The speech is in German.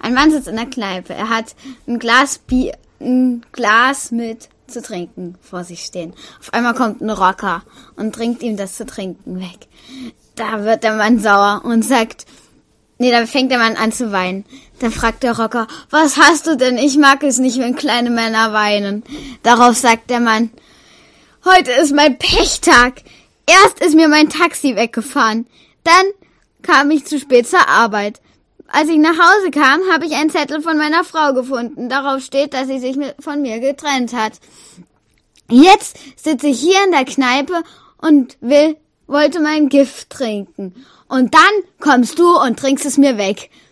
Ein Mann sitzt in der Kneipe. Er hat ein Glas mit zu trinken vor sich stehen. Auf einmal kommt ein Rocker und trinkt ihm das zu trinken weg. Da wird der Mann sauer und sagt, da fängt der Mann an zu weinen. Da fragt der Rocker, was hast du denn? Ich mag es nicht, wenn kleine Männer weinen. Darauf sagt der Mann, heute ist mein Pechtag. Erst ist mir mein Taxi weggefahren. Dann kam ich zu spät zur Arbeit. Als ich nach Hause kam, habe ich einen Zettel von meiner Frau gefunden. Darauf steht, dass sie sich von mir getrennt hat. Jetzt sitze ich hier in der Kneipe und wollte mein Gift trinken. Und dann kommst du und trinkst es mir weg.